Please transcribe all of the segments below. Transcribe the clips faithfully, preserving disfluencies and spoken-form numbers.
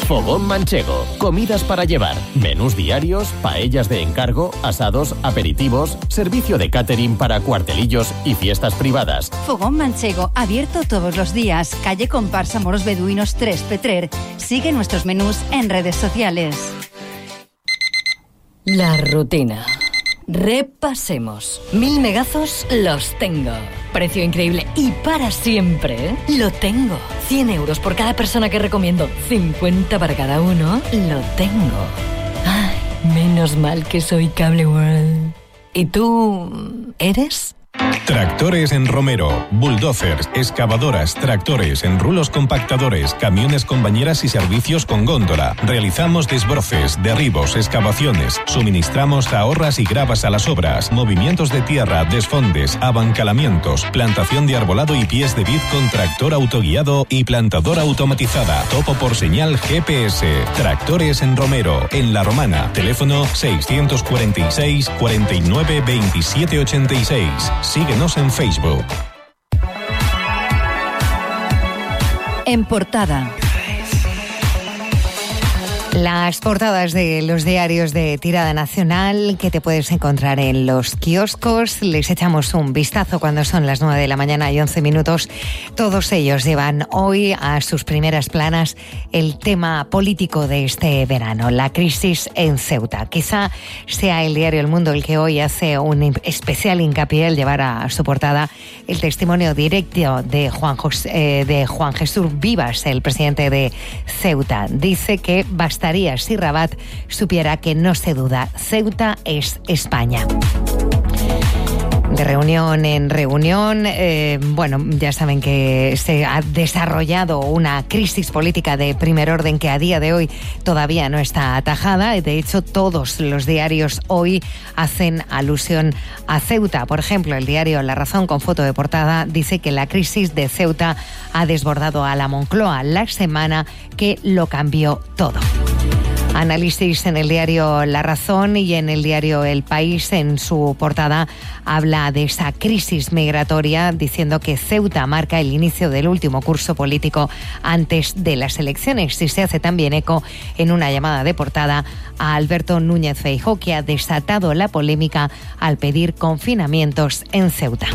Fogón Manchego, comidas para llevar, menús diarios, paellas de encargo, asados, aperitivos, servicio de catering para cuartelillos y fiestas privadas. Fogón Manchego, abierto todos los días, calle Comparsa Moros Beduinos tres Petrer. Sigue nuestros menús en redes sociales. La rutina. Repasemos. Mil megazos los tengo. Precio increíble y para siempre. Lo tengo. cien euros por cada persona que recomiendo. cincuenta para cada uno. Lo tengo. Ay, menos mal que soy Cable World. ¿Y tú eres? Tractores en Romero, bulldozers, excavadoras, tractores, enrulos compactadores, camiones con bañeras y servicios con góndola. Realizamos desbroces, derribos, excavaciones. Suministramos ahorras y gravas a las obras, movimientos de tierra, desfondes, abancalamientos, plantación de arbolado y pies de vid con tractor autoguiado y plantadora automatizada. Topo por señal G P S. Tractores en Romero, en La Romana. Teléfono seiscientos cuarenta y seis, cuarenta y nueve, veintisiete ochenta y seis. Síguenos en Facebook. En portada. Las portadas de los diarios de tirada nacional que te puedes encontrar en los kioscos. Les echamos un vistazo cuando son las nueve de la mañana y once minutos. Todos ellos llevan hoy a sus primeras planas el tema político de este verano, la crisis en Ceuta. Quizá sea el diario El Mundo el que hoy hace un especial hincapié al llevar a su portada el testimonio directo de Juan, José, eh, de Juan Jesús Vivas, el presidente de Ceuta. Dice que basta si Rabat supiera que no se duda, Ceuta es España. De reunión en reunión, eh, bueno, ya saben que se ha desarrollado una crisis política de primer orden que a día de hoy todavía no está atajada. De hecho, todos los diarios hoy hacen alusión a Ceuta. Por ejemplo, el diario La Razón, con foto de portada, dice que la crisis de Ceuta ha desbordado a la Moncloa la semana que lo cambió todo. Análisis en el diario La Razón y en el diario El País, en su portada, habla de esa crisis migratoria, diciendo que Ceuta marca el inicio del último curso político antes de las elecciones. Y se hace también eco en una llamada de portada a Alberto Núñez Feijóo, que ha desatado la polémica al pedir confinamientos en Ceuta.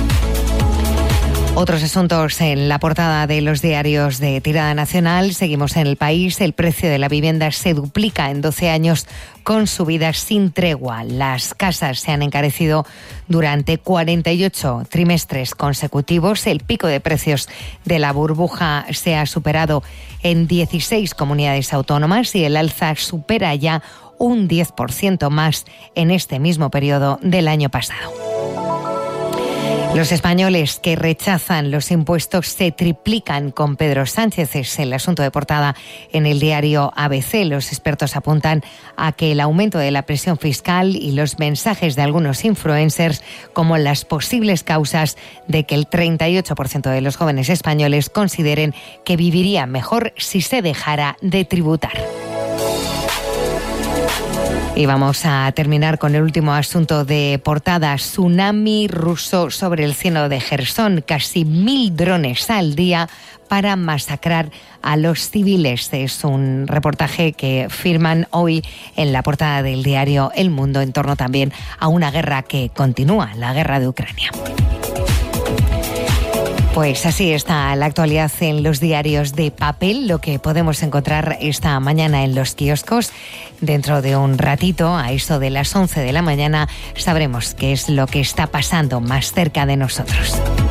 Otros asuntos en la portada de los diarios de tirada nacional. Seguimos en El País. El precio de la vivienda se duplica en doce años con subidas sin tregua. Las casas se han encarecido durante cuarenta y ocho trimestres consecutivos. El pico de precios de la burbuja se ha superado en dieciséis comunidades autónomas y el alza supera ya un diez por ciento más en este mismo periodo del año pasado. Los españoles que rechazan los impuestos se triplican con Pedro Sánchez. Es el asunto de portada en el diario A B C. Los expertos apuntan a que el aumento de la presión fiscal y los mensajes de algunos influencers como las posibles causas de que el treinta y ocho por ciento de los jóvenes españoles consideren que viviría mejor si se dejara de tributar. Y vamos a terminar con el último asunto de portada. Tsunami ruso sobre el cielo de Jersón. Casi mil drones al día para masacrar a los civiles. Es un reportaje que firman hoy en la portada del diario El Mundo en torno también a una guerra que continúa, la guerra de Ucrania. Pues así está la actualidad en los diarios de papel, lo que podemos encontrar esta mañana en los kioscos. Dentro de un ratito, a eso de las once de la mañana, sabremos qué es lo que está pasando más cerca de nosotros.